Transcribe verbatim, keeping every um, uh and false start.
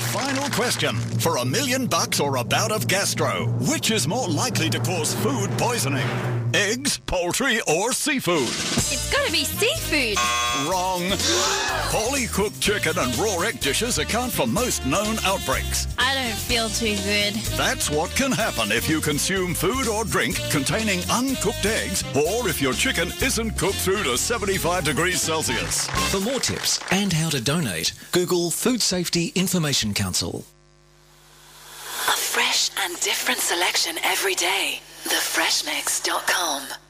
Final question. For a million bucks or a bout of gastro, which is more likely to cause food poisoning? Eggs, poultry, or seafood? It's gotta be seafood. Wrong. Poorly cooked chicken and raw egg dishes account for most known outbreaks. I don't feel too good. That's what can happen if you consume food or drink containing uncooked eggs, or if your chicken isn't cooked through to seventy-five degrees Celsius. For more tips and how to donate, Google Food Safety Information Council. A fresh and different selection every day. the fresh mix dot com